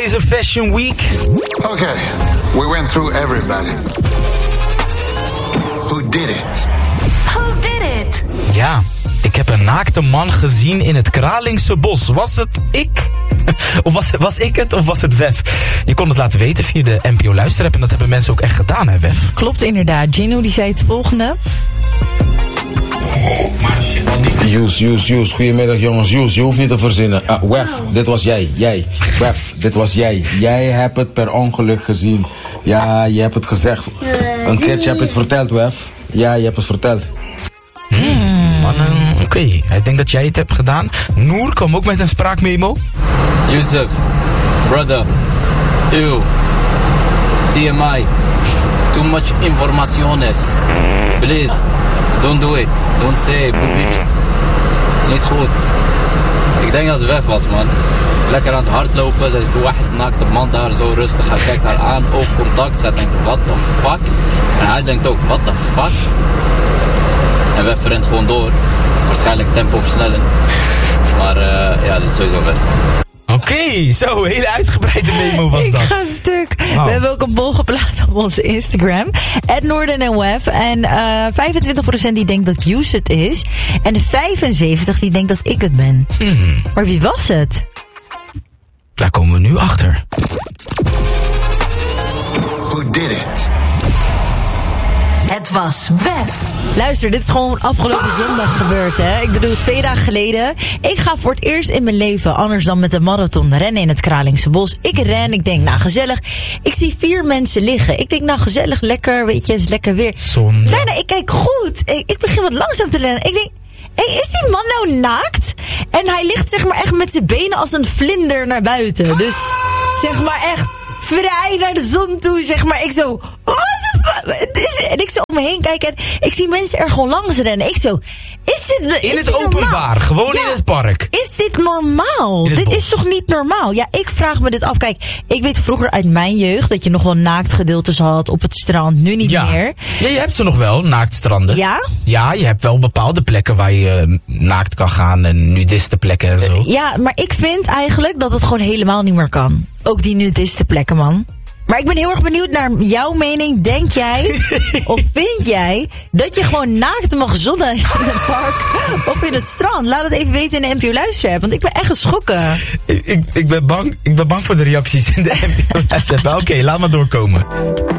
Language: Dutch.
deze Fashion Week? Okay, we went through everybody. Who did it? Who did it? Ja, ik heb een naakte man gezien in het Kralingse bos. Was het ik? Of was ik het of was het Wef? Je kon het laten weten via de NPO Luisterapp en dat hebben mensen ook echt gedaan, hè, Wef? Klopt inderdaad. Gino die zei het volgende. Joes. Goedemiddag jongens. Joes, je hoeft niet te verzinnen. Wef, dit was jij. Wef, dit was jij. Jij hebt het per ongeluk gezien. Ja, je hebt het gezegd. Een keertje heb je het verteld, Wef. Ja, je hebt het verteld. Oké, ik denk dat jij het hebt gedaan. Noor kwam ook met een spraakmemo. Yusuf, brother, ew, TMI, too much informaciones. Please, don't do it. Don't say bullshit. Niet goed. Ik denk dat het Wef was, man. Lekker aan het hardlopen, zij is de wacht, naakt de man daar zo rustig. Hij kijkt haar aan, oogcontact. Zij denkt, what the fuck? En hij denkt ook, what the fuck? En Wef rent gewoon door. Waarschijnlijk tempo versnellend. Maar ja, dit is sowieso Wef. Oké, zo, hele uitgebreide memo was dat. Ik ga stuk. Wow. We hebben ook een poll geplaatst op onze Instagram. @Noorden en Wef. En 25% die denkt dat Yus het is. En de 75% die denkt dat ik het ben. Maar wie was het? Daar komen we nu achter. Who did it? Het was Wef. Luister, dit is gewoon afgelopen zondag gebeurd, hè. Ik bedoel, 2 dagen geleden. Ik ga voor het eerst in mijn leven, anders dan met de marathon, rennen in het Kralingse bos. Ik ren, ik denk, nou gezellig. Ik zie 4 mensen liggen. Ik denk, nou gezellig, lekker, weet je, het is lekker weer. Zonde. Daarna, ik kijk goed. Ik begin wat langzaam te rennen. Ik denk, hé, is die man nou naakt? En hij ligt zeg maar echt met zijn benen als een vlinder naar buiten. Dus zeg maar echt vrij naar de zon toe, zeg maar. Ik zo, en ik zo om me heen kijk en ik zie mensen er gewoon langs rennen. Ik zo, is dit In het openbaar, normaal? gewoon Ja, in het park. Is dit normaal? In het Dit bos. is toch niet normaal? Ja, ik vraag me dit af. Kijk, ik weet vroeger uit mijn jeugd dat je nog wel naaktgedeeltes had op het strand. Nu niet meer. Ja, je hebt ze nog wel, naaktstranden. Ja? Ja, je hebt wel bepaalde plekken waar je naakt kan gaan en nudistenplekken en zo. Ja, maar ik vind eigenlijk dat het gewoon helemaal niet meer kan. Ook die nudistenplekken, man. Maar ik ben heel erg benieuwd naar jouw mening. Denk jij, of vind jij, dat je gewoon naakt mag zonnen in het park of in het strand? Laat het even weten in de NPO Luisterapp, want ik ben echt geschrokken. Ik ben bang voor de reacties in de NPO. Oké, laat maar doorkomen.